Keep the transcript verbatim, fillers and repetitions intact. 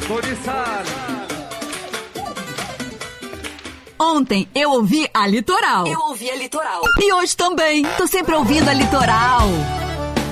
Ontem eu ouvi a Litoral. Eu ouvi a Litoral. E hoje também. Tô sempre ouvindo a Litoral.